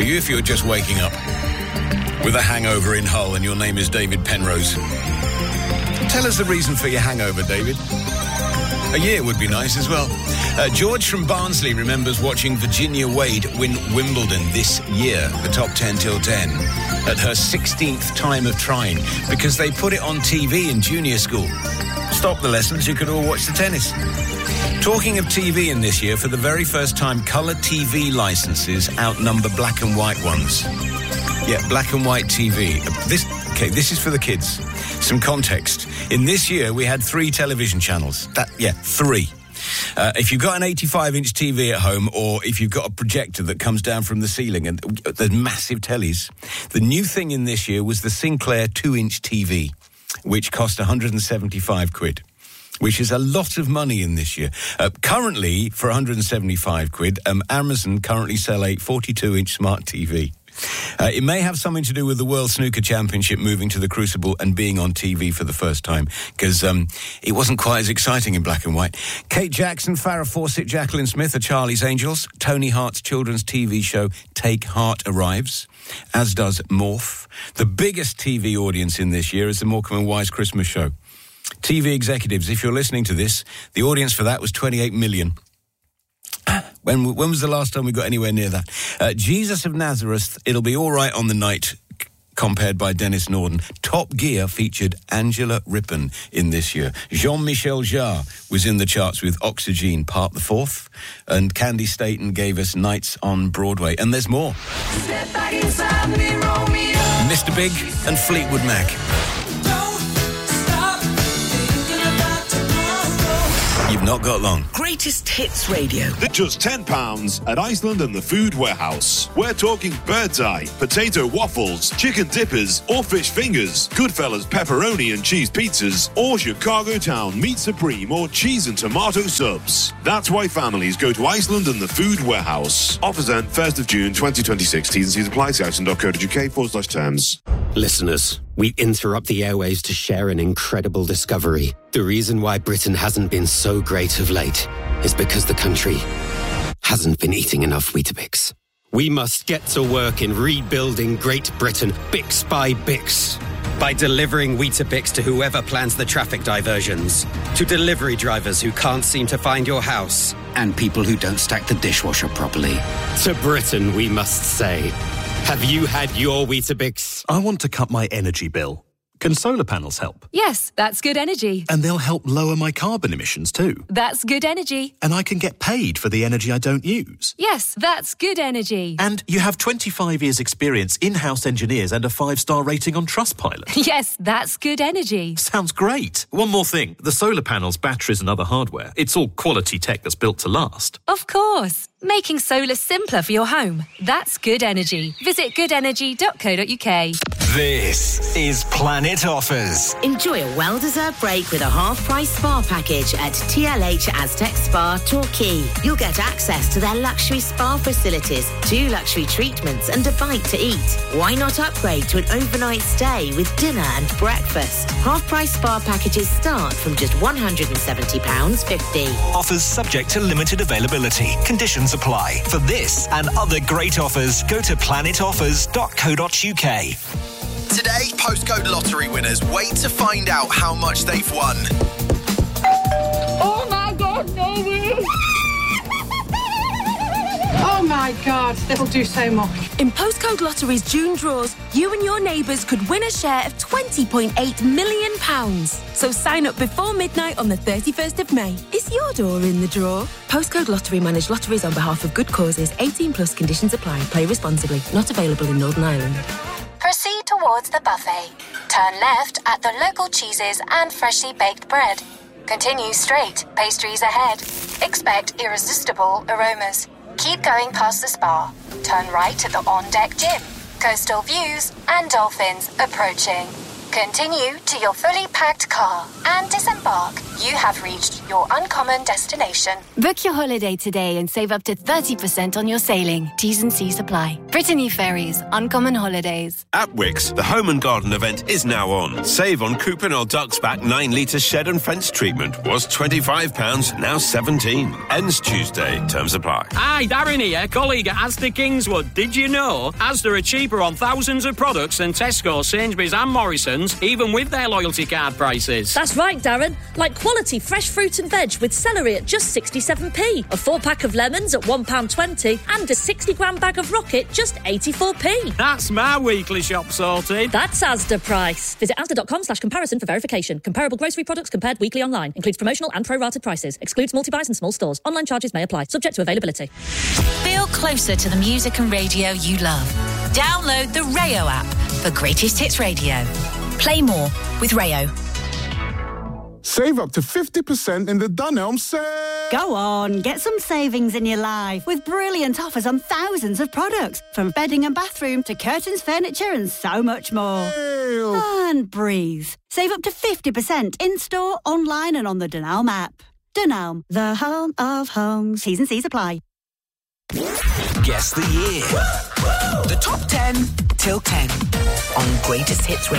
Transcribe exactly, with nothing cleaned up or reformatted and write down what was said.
For you, if you're just waking up with a hangover in Hull and your name is David Penrose. Tell us the reason for your hangover, David. A year would be nice as well. Uh, George from Barnsley remembers watching Virginia Wade win Wimbledon this year, the top ten till ten, at her sixteenth time of trying, because they put it on T V in junior school. Stop the lessons, you could all watch the tennis. Talking of T V in this year, for the very first time, colour T V licences outnumber black and white ones. Yeah, black and white T V. This, okay, this is for the kids. Some context. In this year, we had three television channels. That, yeah, three. Uh, if you've got an eighty-five inch T V at home, or if you've got a projector that comes down from the ceiling, and there's massive tellies, the new thing in this year was the Sinclair two inch T V, which cost one hundred seventy-five quid. Which is a lot of money in this year. Uh, currently, for one hundred seventy-five quid, um, Amazon currently sell a forty-two inch smart T V. Uh, it may have something to do with the World Snooker Championship moving to the Crucible and being on T V for the first time, because um, it wasn't quite as exciting in black and white. Kate Jackson, Farrah Fawcett, Jacqueline Smith are Charlie's Angels. Tony Hart's children's T V show Take Heart arrives, as does Morph. The biggest T V audience in this year is the Morecambe and Wise Christmas show. T V executives, if you're listening to this, the audience for that was twenty-eight million. When when was the last time we got anywhere near that? Uh, Jesus of Nazareth, It'll Be All Right on the Night, c- compared by Dennis Norden. Top Gear featured Angela Rippon in this year. Jean-Michel Jarre was in the charts with Oxygen Part the Fourth. And Candy Staten gave us Nights on Broadway. And there's more. Mister Big and Fleetwood Mac. You've not got long. Greatest Hits Radio. Just ten pounds at Iceland and the Food Warehouse. We're talking bird's eye, potato waffles, chicken dippers, or fish fingers, Goodfellas pepperoni and cheese pizzas, or Chicago Town meat supreme or cheese and tomato subs. That's why families go to Iceland and the Food Warehouse. Offers end first of June twenty twenty-six. T's and C's apply. See iceland.co.uk forward slash terms. Listeners, we interrupt the airwaves to share an incredible discovery. The reason why Britain hasn't been so great of late is because the country hasn't been eating enough Weetabix. We must get to work in rebuilding Great Britain, Bix by Bix. By delivering Weetabix to whoever plans the traffic diversions, to delivery drivers who can't seem to find your house, and people who don't stack the dishwasher properly. To Britain, we must say, have you had your Weetabix? I want to cut my energy bill. Can solar panels help? Yes, that's good energy. And they'll help lower my carbon emissions too. That's good energy. And I can get paid for the energy I don't use. Yes, that's good energy. And you have twenty-five years experience, in-house engineers and a five-star rating on Trustpilot. Yes, that's good energy. Sounds great. One more thing. The solar panels, batteries and other hardware, it's all quality tech that's built to last. Of course. Making solar simpler for your home. That's good energy. Visit good energy dot co dot uk. This is Planet Offers. Enjoy a well-deserved break with a half-price spa package at T L H Aztec Spa Torquay. You'll get access to their luxury spa facilities, two luxury treatments and a bite to eat. Why not upgrade to an overnight stay with dinner and breakfast? Half-price spa packages start from just one hundred seventy pounds fifty. Offers subject to limited availability. Conditions apply. For this and other great offers, go to planet offers dot co dot uk. Today, postcode lottery winners wait to find out how much they've won. Oh my God, baby! Oh my God, it'll do so much. In Postcode Lottery's June draws, you and your neighbours could win a share of twenty point eight million pounds. So sign up before midnight on the thirty-first of May. Is your door in the draw? Postcode Lottery manage lotteries on behalf of good causes. eighteen plus conditions apply. Play responsibly. Not available in Northern Ireland. Proceed towards the buffet. Turn left at the local cheeses and freshly baked bread. Continue straight, pastries ahead. Expect irresistible aromas. Keep going past the spa. Turn right at the on-deck gym. Coastal views and dolphins approaching. Continue to your fully packed car and disembark You have reached your uncommon destination. Book your holiday today and save up to thirty percent on your sailing. T's and C's apply. Brittany Ferries, Uncommon Holidays. At Wickes, the Home and Garden event is now on. Save on Cuprinol Ducksback nine litre shed and fence treatment. Was twenty-five pounds, now seventeen. Ends Tuesday. Terms apply. Hi, Darren here, colleague at Asda Kingswood. Did you know Asda are cheaper on thousands of products than Tesco, Sainsbury's and Morrison's, even with their loyalty card prices? That's right, Darren. Like quality fresh fruit and veg with celery at just sixty-seven p, a four-pack of lemons at one pound twenty and a sixty gram bag of Rocket just eighty-four p. That's my weekly shop sorted. That's Asda price. Visit asda.com slash comparison for verification. Comparable grocery products compared weekly online. Includes promotional and pro-rated prices. Excludes multi-buys and small stores. Online charges may apply. Subject to availability. Feel closer to the music and radio you love. Download the Rayo app for Greatest Hits Radio. Play more with Rayo. Save up to fifty percent in the Dunelm sale. Go on, get some savings in your life with brilliant offers on thousands of products, from bedding and bathroom to curtains, furniture and so much more. Ew. And breathe. Save up to fifty percent in-store, online and on the Dunelm app. Dunelm, the home of homes. T's and C's apply. Guess the year. The top ten till ten on Greatest Hits Radio.